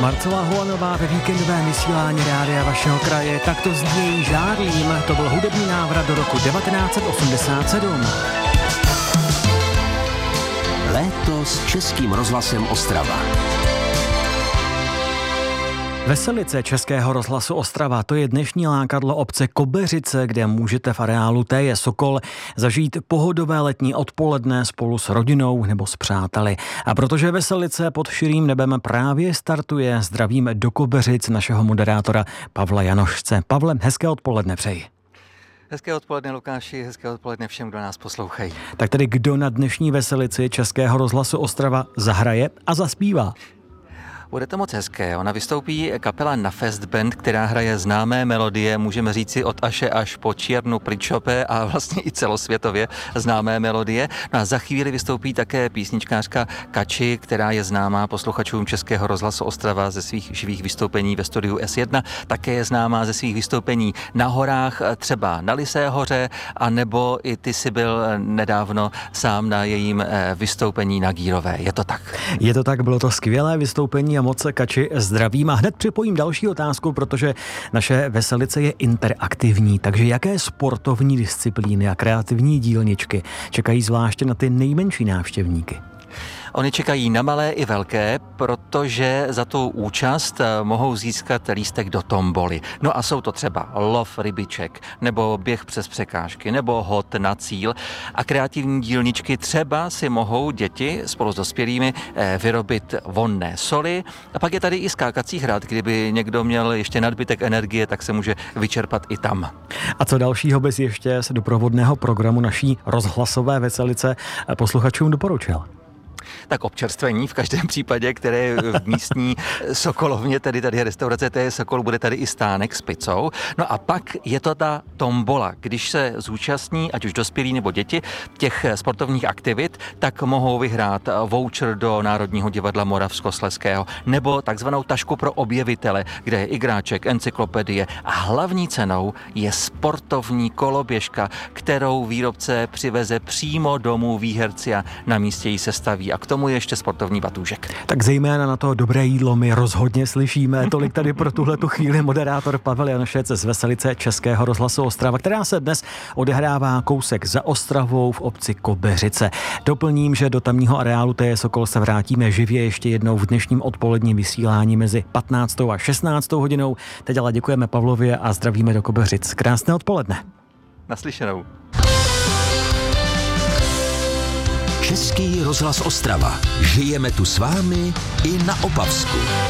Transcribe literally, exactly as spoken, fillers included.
Marcela Holanová ve víkendovém vysílání rádia vašeho kraje. Tak to zní Žádlím. To byl hudební návrat do roku devatenáct set osmdesát sedm. Léto s Českým rozhlasem Ostrava. Veselice Českého rozhlasu Ostrava, to je dnešní lákadlo obce Kobeřice, kde můžete v areálu T J Sokol zažít pohodové letní odpoledne spolu s rodinou nebo s přáteli. A protože Veselice pod širým nebem právě startuje, zdravím do Kobeřic našeho moderátora Pavla Janošce. Pavle, hezké odpoledne přeji. Hezké odpoledne, Lukáši, hezké odpoledne všem, kdo nás poslouchají. Tak tedy kdo na dnešní Veselici Českého rozhlasu Ostrava zahraje a zaspívá? Bude to moc hezké. Ona vystoupí kapela Nafest Band, která hraje známé melodie, můžeme říci od Aše až po Čiernu Pričope a vlastně i celosvětově známé melodie. No a za chvíli vystoupí také písničkářka Kači, která je známá posluchačům Českého rozhlasu Ostrava ze svých živých vystoupení ve studiu S jedna. Také je známá ze svých vystoupení na horách, třeba na Lysé hoře, a nebo i ty jsi byl nedávno sám na jejím vystoupení na Gírové. Je to tak? Je to tak, bylo to skvělé vystoupení. Moc Kači zdravím a hned připojím další otázku, protože naše Veselice je interaktivní, takže jaké sportovní disciplíny a kreativní dílničky čekají zvláště na ty nejmenší návštěvníky? Oni čekají na malé i velké, protože za tu účast mohou získat lístek do tomboly. No a jsou to třeba lov rybiček, nebo běh přes překážky, nebo hod na cíl. A kreativní dílničky třeba si mohou děti spolu s dospělými vyrobit vonné soli. A pak je tady i skákací hrad, kdyby někdo měl ještě nadbytek energie, tak se může vyčerpat i tam. A co dalšího bys ještě z doprovodného programu naší rozhlasové Veselice posluchačům doporučil? Tak občerstvení v každém případě, které v místní Sokolovně, tedy tady restaurace T J Sokol, bude tady i stánek s pizzou. No a pak je to ta tombola. Když se zúčastní, ať už dospělí nebo děti, těch sportovních aktivit, tak mohou vyhrát voucher do Národního divadla Moravskoslezského nebo takzvanou tašku pro objevitele, kde je igráček, encyklopedie a hlavní cenou je sportovní koloběžka, kterou výrobce přiveze přímo domů výherci a na místě ji sestaví. A k tomu je ještě sportovní batůžek. Tak zejména na to dobré jídlo my rozhodně slyšíme. Tolik tady pro tuhletu chvíli moderátor Pavel Janošec z Veselice Českého rozhlasu Ostrava, která se dnes odehrává kousek za Ostravou v obci Kobeřice. Doplním, že do tamního areálu T J Sokol se vrátíme živě ještě jednou v dnešním odpoledním vysílání mezi patnáctou a šestnáctou hodinou. Teď ale děkujeme Pavlovi a zdravíme do Kobeřic. Krásné odpoledne. Naslyšenou. Český rozhlas Ostrava. Žijeme tu s vámi i na Opavsku.